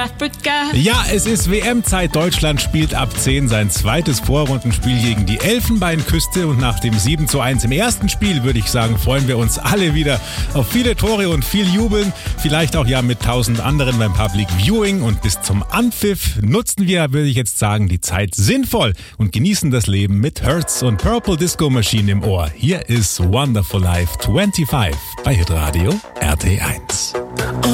Ja, es ist WM-Zeit. Deutschland spielt ab 10 sein zweites Vorrundenspiel gegen die Elfenbeinküste. Und nach dem 7:1 im ersten Spiel, würde ich sagen, freuen wir uns alle wieder auf viele Tore und viel Jubeln. Vielleicht auch ja mit 1000 anderen beim Public Viewing. Und bis zum Anpfiff nutzen wir, würde ich jetzt sagen, die Zeit sinnvoll und genießen das Leben mit Hertz und Purple Disco Machine im Ohr. Hier ist Wonderful Life 25 bei Hitradio RT1.